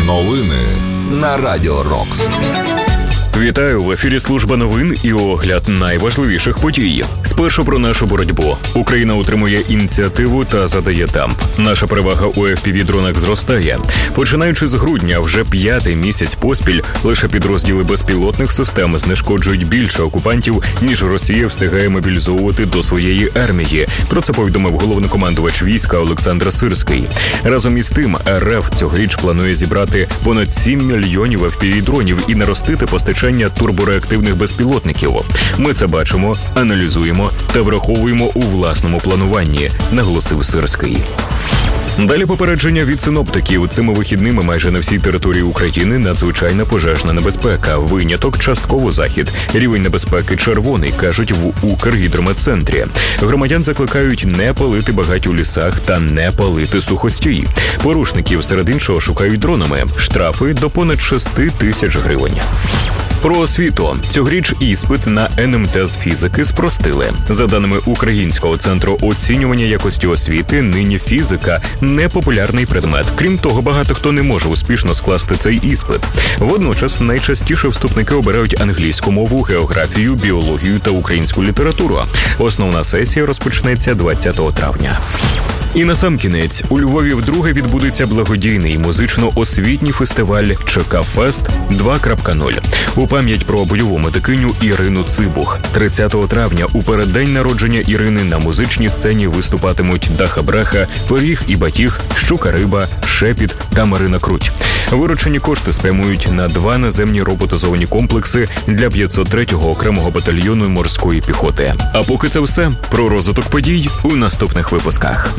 Новини на Радіо Рокс. Вітаю! В ефірі служба новин і огляд найважливіших подій. Спершу про нашу боротьбу. Україна утримує ініціативу та задає темп. Наша перевага у FPV-дронах зростає. Починаючи з грудня, вже 5-й місяць поспіль, лише підрозділи безпілотних систем знешкоджують більше окупантів, ніж Росія встигає мобілізовувати до своєї армії. Про це повідомив головнокомандувач війська Олександр Сирський. Разом із тим, РФ цьогоріч планує зібрати понад 7 мільйонів FPV-дронів і наростити постачання турбореактивних безпілотників. Ми це бачимо, аналізуємо та враховуємо у власному плануванні, наголосив Сирський. Далі попередження від синоптиків. Цими вихідними майже на всій території України надзвичайна пожежна небезпека. Виняток – частково захід. Рівень небезпеки червоний, кажуть в Укргідрометцентрі. Громадян закликають не палити багать у лісах та не палити сухостій. Порушників серед іншого шукають дронами. Штрафи до понад 6 тисяч гривень. Про освіту. Цьогоріч іспит на НМТ з фізики спростили. За даними Українського центру оцінювання якості освіти, нині фізика – непопулярний предмет. Крім того, багато хто не може успішно скласти цей іспит. Водночас найчастіше вступники обирають англійську мову, географію, біологію та українську літературу. Основна сесія розпочнеться 20 травня. І насамкінець, у Львові вдруге відбудеться благодійний музично-освітній фестиваль ЧК Фест 2.0 у пам'ять про бойову медикиню Ірину Цибух. 30 травня у переддень народження Ірини на музичній сцені виступатимуть Даха Бреха, Пиріг і Батіг, Щука Риба, Шепіт та Марина Круть. Виручені кошти спрямують на 2 наземні роботизовані комплекси для 503-го окремого батальйону морської піхоти. А поки це все. Про розвиток подій у наступних випусках.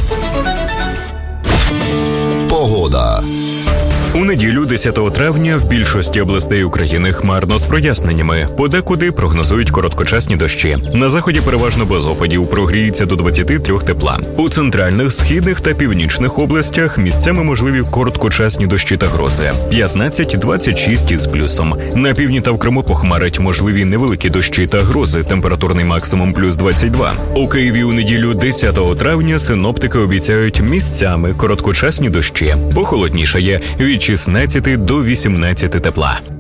Погода. У неділю 10 травня в більшості областей України хмарно з проясненнями. Подекуди прогнозують короткочасні дощі. На заході переважно без опадів, прогріється до 23 тепла. У центральних, східних та північних областях місцями можливі короткочасні дощі та грози. 15-26 із плюсом. На півдні та в Криму похмарить можливі невеликі дощі та грози. Температурний максимум плюс 22. У Києві у неділю 10 травня синоптики обіцяють місцями короткочасні дощі. Похолоднішає від 16 до 18 тепла.